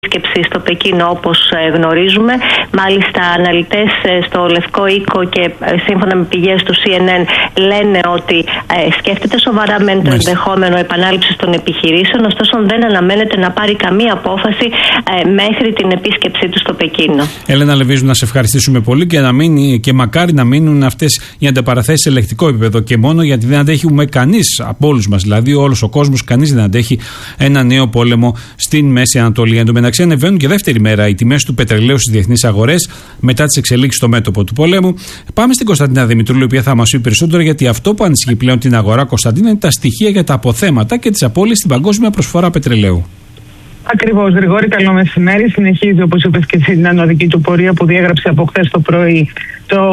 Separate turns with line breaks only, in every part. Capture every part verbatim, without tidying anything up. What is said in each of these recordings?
επίσκεψη στο Πεκίνο, όπως γνωρίζουμε. Μάλιστα, αναλυτές στο Λευκό Οίκο και σύμφωνα με πηγές του σι εν εν λένε ότι ε, σκέφτεται σοβαρά μεν το ενδεχόμενο επανάληψης των επιχειρήσεων, ωστόσο δεν αναμένεται να πάρει καμία απόφαση ε, μέχρι την επίσκεψή του στο Πεκίνο. Έλενα
Λεβίζου, να σε ευχαριστήσουμε πολύ και, να μείνει, και μακάρι να μείνουν αυτές οι ανταπαραθέσεις σε ελεκτικό επίπεδο και μόνο, γιατί δεν αντέχουμε κανείς από όλους μας, δηλαδή όλος ο κόσμος, κανείς δεν αντέχει ένα νέο πόλεμο στην Μέση Ανατολή. Εν τω μεταξύ, ανεβαίνουν και δεύτερη μέρα οι τιμές του πετρελαίου στις διεθνείς αγορές μετά τις εξελίξεις στο μέτωπο του πολέμου. Πάμε στην Κωνσταντίνα Δημητρούλη, η οποία θα μας πει περισσότερο, γιατί αυτό που ανησυχεί πλέον την αγορά, Κωνσταντίνα, είναι τα στοιχεία για τα αποθέματα και τις απώλειες στην παγκόσμια προσφορά πετρελαίου.
Ακριβώς, Γρηγόρη, καλό μεσημέρι. Συνεχίζει, όπως είπες και εσύ, την ανωδική του πορεία που διέγραψε από χθες το πρωί. Το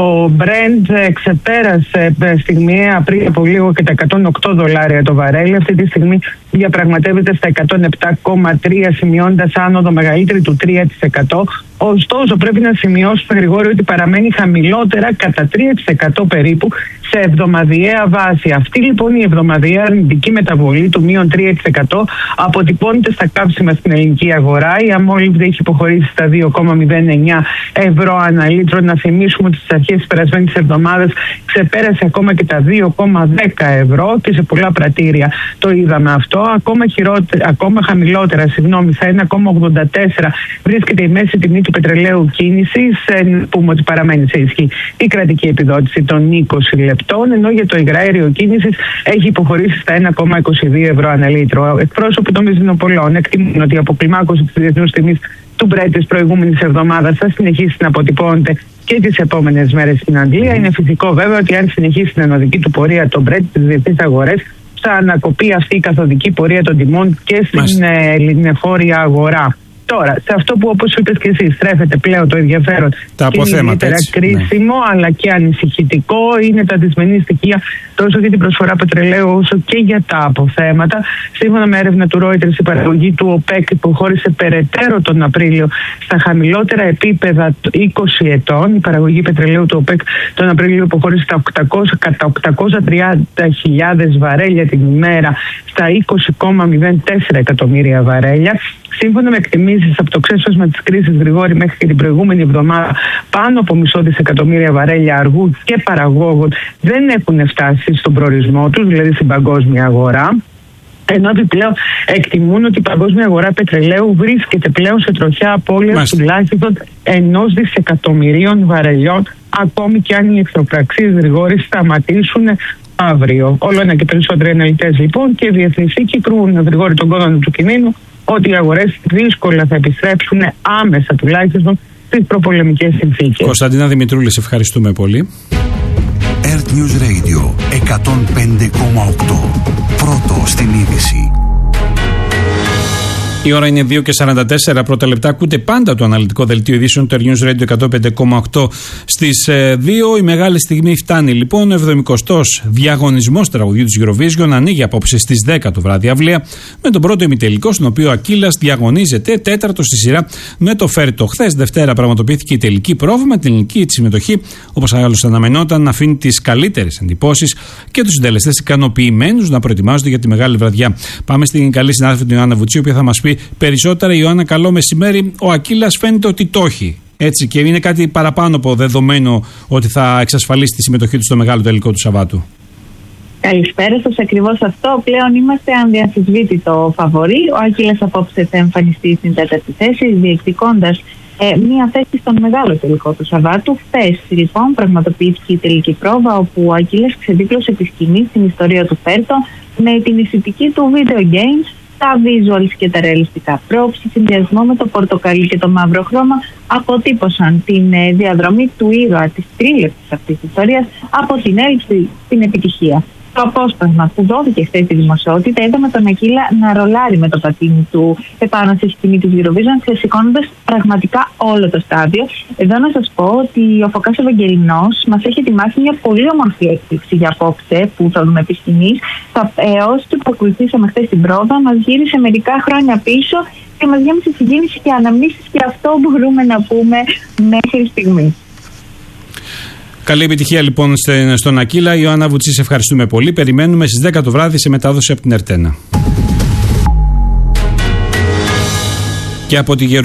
Brent ξεπέρασε στιγμιαία πριν από λίγο και τα εκατόν οκτώ δολάρια το βαρέλι. Αυτή τη στιγμή διαπραγματεύεται στα εκατόν επτά κόμμα τρία, σημειώντας άνοδο μεγαλύτερη του τρία τοις εκατό. Ωστόσο, πρέπει να σημειώσουμε, Γρηγόρη, ότι παραμένει χαμηλότερα κατά τρία τοις εκατό περίπου σε εβδομαδιαία βάση. Αυτή λοιπόν η εβδομαδιαία αρνητική μεταβολή του μείον τρία τοις εκατό αποτυπώνεται στα κάψιμα στην ελληνική αγορά. Η αμόλυβδη έχει υποχωρήσει στα δύο κόμμα μηδέν εννιά ευρώ ανά λίτρο. Να θυμίσουμε ότι στις αρχές της περασμένης εβδομάδας ξεπέρασε ακόμα και τα δύο κόμμα δέκα ευρώ και σε πολλά πρατήρια το είδαμε αυτό. Ακόμα, ακόμα χαμηλότερα, συγγνώμη, στα ένα κόμμα ογδόντα τέσσερα βρίσκεται η μέση τιμή του πετρελαίου κίνησης. Πούμε ότι παραμένει σε ισχύ η κρατική επιδότηση των είκοσι λεπτών, ενώ για το υγραέριο κίνησης έχει υποχωρήσει στα ένα κόμμα είκοσι δύο ευρώ ανά λίτρο. Εκπρόσωποι των βενζινοπολών εκτιμούν ότι η αποκλιμάκωση της διεθνούς τιμής του Brent της προηγούμενης εβδομάδας θα συνεχίσει να αποτυπώνεται και τις επόμενες μέρες στην Αγγλία. Είναι φυσικό βέβαια ότι αν συνεχίσει την ανωδική του πορεία το Brent στις διεθνείς αγορές, θα ανακοπεί αυτή η καθοδική πορεία των τιμών και στην ελληνεφόρια αγορά. Τώρα, σε αυτό που, όπως είπες και εσύ, στρέφεται πλέον το ενδιαφέρον
τα
και είναι ιδιαίτερα κρίσιμο, ναι, αλλά και ανησυχητικό, είναι τα δυσμενή στοιχεία τόσο για την προσφορά πετρελαίου όσο και για τα αποθέματα. Σύμφωνα με έρευνα του Reuters, η παραγωγή του ΟΠΕΚ υποχώρησε περαιτέρω τον Απρίλιο στα χαμηλότερα επίπεδα είκοσι ετών. Η παραγωγή πετρελαίου του ΟΠΕΚ τον Απρίλιο υποχώρησε στα οκτακόσια, κατά οκτακόσια τριάντα χιλιάδες βαρέλια την ημέρα στα είκοσι κόμμα μηδέν τέσσερα εκατομμύρια βαρέλια. Σύμφωνα με εκτιμήσεις από το ξέσπασμα της κρίσης, Γρηγόρη, μέχρι και την προηγούμενη εβδομάδα, πάνω από μισό δισεκατομμύρια βαρέλια αργού και παραγόγων δεν έχουν φτάσει στον προορισμό τους, δηλαδή στην παγκόσμια αγορά. Ενώ επιπλέον εκτιμούν ότι η παγκόσμια αγορά πετρελαίου βρίσκεται πλέον σε τροχιά απώλειας τουλάχιστον ενός δισεκατομμυρίων βαρελιών, ακόμη και αν οι εχθροπραξίες, Γρηγόρη, σταματήσουν αύριο. Όλο ένα και περισσότεροι αναλυτές λοιπόν και διεθνείς οίκοι κρούν, Γρηγόρη, τον κόδωνα του κινδύνου ότι οι αγορές δύσκολα θα επιστρέψουν άμεσα τουλάχιστον στις προπολεμικές συνθήκες.
Κωνσταντίνα Δημητρούλη, σε ευχαριστούμε πολύ.
Earth News Radio εκατόν πέντε κόμμα οκτώ. Πρώτο στην είδηση.
Η ώρα είναι δύο και σαράντα τέσσερα πρώτα λεπτά. Ακούτε πάντα το αναλυτικό δελτίο ειδήσεων του Earth News Radio εκατόν πέντε κόμμα οκτώ στις δύο. Η μεγάλη στιγμή φτάνει λοιπόν. Ο εβδομηκοστός διαγωνισμός τραγουδιού της Eurovision ανοίγει απόψε στις δέκα το βράδυ αυλαία με τον πρώτο ημιτελικό, στον οποίο ο Ακύλας διαγωνίζεται τέταρτο στη σειρά με το Φέρτο. Χθες Δευτέρα πραγματοποιήθηκε η τελική πρόβα με την ελληνική τη συμμετοχή, όπως άλλως αναμενόταν, να αφήνει τις καλύτερες εντυπώσεις και τους συντελεστές ικανοποιημένους να προετοιμάζονται για τη μεγάλη βραδιά. Πάμε στην καλή συνάδελφη την Ιωάννα Βουτσή, η οποία θα μας πει περισσότερα. Ιωάννα, καλό μεσημέρι. Ο Ακύλας φαίνεται ότι το έχει. Έτσι, και είναι κάτι παραπάνω από δεδομένο ότι θα εξασφαλίσει τη συμμετοχή του στο μεγάλο τελικό του Σαββάτου.
Καλησπέρα σας. Ακριβώς αυτό. Πλέον είμαστε ανδιαμφισβήτητο φαβορί. Ο Ακύλας απόψε θα εμφανιστεί στην τέταρτη θέση, διεκδικώντας ε, μία θέση στον μεγάλο τελικό του Σαββάτου. Χθες λοιπόν πραγματοποιήθηκε η τελική πρόβα, όπου ο Ακύλας ξεδίπλωσε τη σκηνή στην ιστορία του Φέρτο με την ηθητική του video games, τα visuals και τα ρεαλιστικά props, σε συνδυασμό με το πορτοκαλί και το μαύρο χρώμα, αποτύπωσαν την ε, διαδρομή του ήρωα της τρίλεπτης αυτής της ιστορίας από την έλλειψη στην επιτυχία. Το απόσπασμα που δόθηκε χθες στη δημοσιότητα, είδαμε τον Ακύλα να ρολάρει με το πατίνι του επάνω στη σκηνή της Eurovision, ξεσηκώνοντας πραγματικά όλο το στάδιο. Εδώ να σας πω ότι ο Φωκάς Ευαγγελινός μας έχει ετοιμάσει μια πολύ όμορφη έκπληξη για απόψε που θα δούμε επί σκηνής. Τα έως του που ακολουθήσαμε χθες την πρόβα μας γύρισε μερικά χρόνια πίσω και μας γέμισε συγκίνηση και αναμνήσεις, και αυτό μπορούμε να πούμε μέχρι στιγμή.
Καλή επιτυχία λοιπόν στον Ακύλα. Ιωάννα Βουτσή, σε ευχαριστούμε πολύ. Περιμένουμε στις δέκα το βράδυ σε μετάδοση από την Ερτένα. Και από τη